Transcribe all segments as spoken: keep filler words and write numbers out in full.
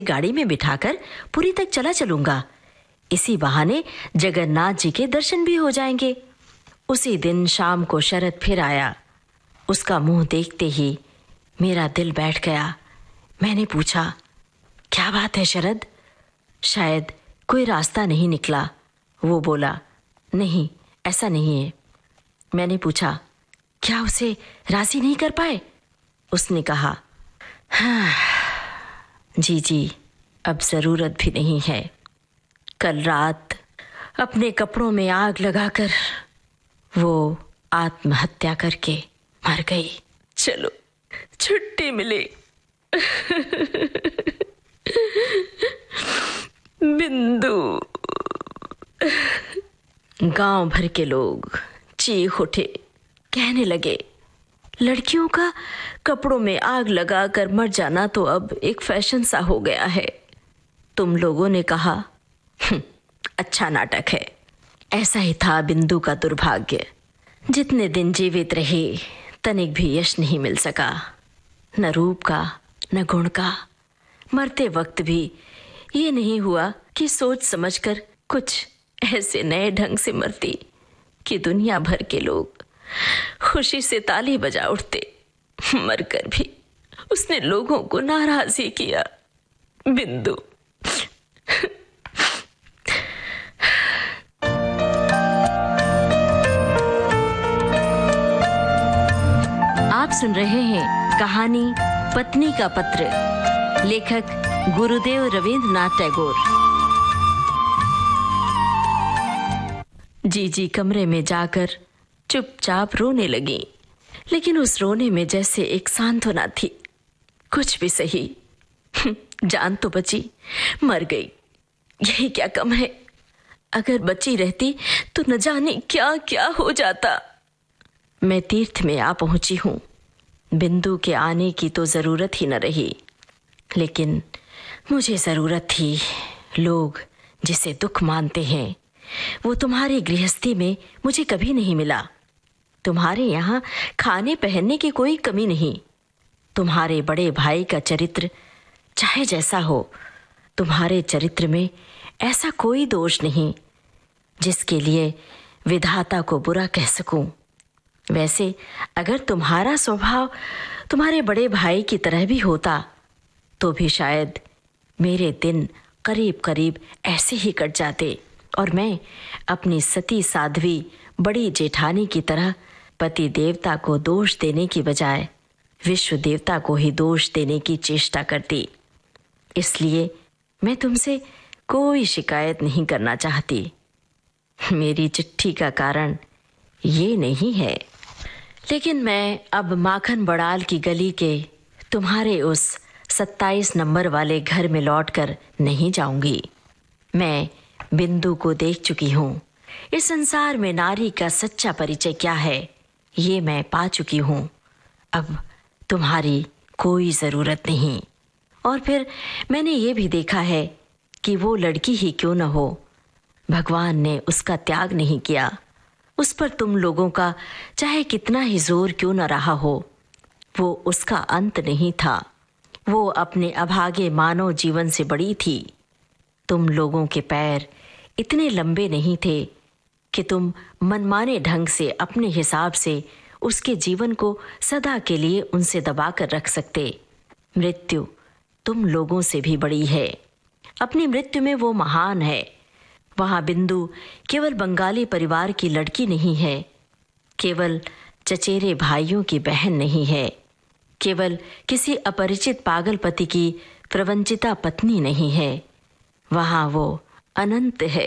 गाड़ी में बिठाकर पुरी तक चला चलूंगा। इसी बहाने जगन्नाथ जी के दर्शन भी हो जाएंगे। उसी दिन शाम को शरद फिर आया। उसका मुंह देखते ही मेरा दिल बैठ गया। मैंने पूछा, क्या बात है शरद? शायद कोई रास्ता नहीं निकला। वो बोला, नहीं, ऐसा नहीं है। मैंने पूछा, क्या उसे राजी नहीं कर पाए? उसने कहा, हाँ जी जी, अब जरूरत भी नहीं है। कल रात अपने कपड़ों में आग लगाकर वो आत्महत्या करके मर गई। चलो छुट्टी मिली। बिंदु। गांव भर के लोग चीख उठे, कहने लगे, लड़कियों का कपड़ों में आग लगाकर मर जाना तो अब एक फैशन सा हो गया है। तुम लोगों ने कहा, अच्छा नाटक है। ऐसा ही था बिंदु का दुर्भाग्य। जितने दिन जीवित रही तनिक भी यश नहीं मिल सका, न रूप का न गुण का। मरते वक्त भी ये नहीं हुआ कि सोच समझकर कुछ ऐसे नए ढंग से मरती कि दुनिया भर के लोग खुशी से ताली बजा उठते। मरकर भी उसने लोगों को नाराज ही किया। बिंदु। आप सुन रहे हैं कहानी पत्नी का पत्र, लेखक गुरुदेव रवींद्रनाथ टैगोर। जीजी कमरे में जाकर चुपचाप रोने लगी, लेकिन उस रोने में जैसे एक सांत्वना थी। कुछ भी सही, जान तो बची, मर गई, यही क्या कम है। अगर बची रहती तो न जाने क्या क्या हो जाता। मैं तीर्थ में आ पहुंची हूं। बिंदु के आने की तो जरूरत ही न रही, लेकिन मुझे जरूरत थी। लोग जिसे दुख मानते हैं वो तुम्हारी गृहस्थी में मुझे कभी नहीं मिला। तुम्हारे यहाँ खाने पहनने की कोई कमी नहीं। तुम्हारे बड़े भाई का चरित्र चाहे जैसा हो, तुम्हारे चरित्र में ऐसा कोई दोष नहीं जिसके लिए विधाता को बुरा कह सकूं। वैसे अगर तुम्हारा स्वभाव तुम्हारे बड़े भाई की तरह भी होता तो भी शायद मेरे दिन करीब करीब ऐसे ही कट जाते और मैं अपनी सती साध्वी बड़ी जेठानी की तरह पति देवता को दोष देने की बजाय विश्व देवता को ही दोष देने की चेष्टा करती। इसलिए मैं तुमसे कोई शिकायत नहीं करना चाहती। मेरी चिट्ठी का कारण ये नहीं है, लेकिन मैं अब माखन बड़ाल की गली के तुम्हारे उस सत्ताईस नंबर वाले घर में लौटकर नहीं जाऊंगी। मैं बिंदु को देख चुकी हूँ। इस संसार में नारी का सच्चा परिचय क्या है ये मैं पा चुकी हूँ। अब तुम्हारी कोई ज़रूरत नहीं। और फिर मैंने ये भी देखा है कि वो लड़की ही क्यों न हो, भगवान ने उसका त्याग नहीं किया। उस पर तुम लोगों का चाहे कितना ही जोर क्यों न रहा हो, वो उसका अंत नहीं था। वो अपने अभागे मानव जीवन से बड़ी थी। तुम लोगों के पैर इतने लंबे नहीं थे कि तुम मनमाने ढंग से अपने हिसाब से उसके जीवन को सदा के लिए उनसे दबाकर रख सकते। मृत्यु तुम लोगों से भी बड़ी है। अपनी मृत्यु में वो महान है। वहाँ बिंदु केवल बंगाली परिवार की लड़की नहीं है, केवल चचेरे भाइयों की बहन नहीं है, केवल किसी अपरिचित पागल पति की प्रवंचिता पत्नी नहीं है। वहाँ वो अनंत है।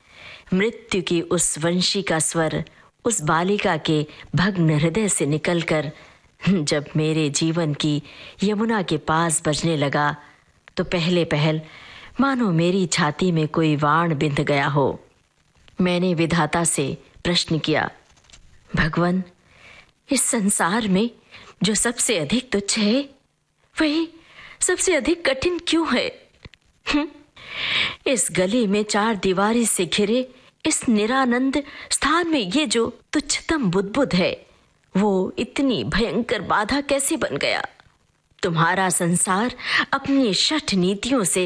मृत्यु की उस वंशी का स्वर उस बालिका के भग्न हृदय से निकलकर जब मेरे जीवन की यमुना के पास बजने लगा तो पहले पहल मानो मेरी छाती में कोई वाण बिंध गया हो। मैंने विधाता से प्रश्न किया, भगवान, इस संसार में जो सबसे अधिक तुच्छ है वही सबसे अधिक कठिन क्यों है? हुँ? इस गली में चार दीवारी से घिरे इस निरानंद स्थान में ये जो तुच्छतम बुदबुद है वो इतनी भयंकर बाधा कैसे बन गया? तुम्हारा संसार अपनी शठ नीतियों से